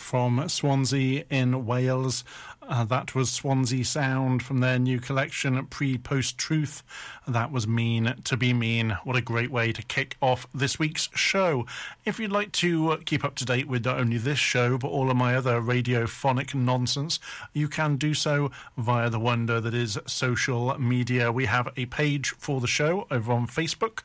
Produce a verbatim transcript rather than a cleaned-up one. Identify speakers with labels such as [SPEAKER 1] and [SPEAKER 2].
[SPEAKER 1] from Swansea in Wales. Uh, that was Swansea Sound from their new collection, Pre-Post Truth. That was Mean to Be Mean. What a great way to kick off this week's show. If you'd like to keep up to date with not only this show, but all of my other radiophonic nonsense, you can do so via the wonder that is social media. We have a page for the show over on Facebook.